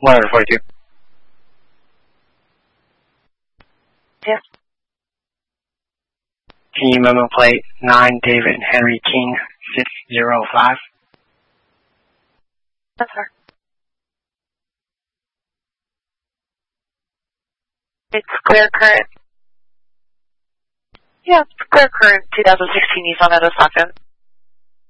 142. Yes. Team memo plate 9 David Henry King 605. Yes, sir. It's clear current. Yeah, it's clear current 2016 Nissan Edo Stockton.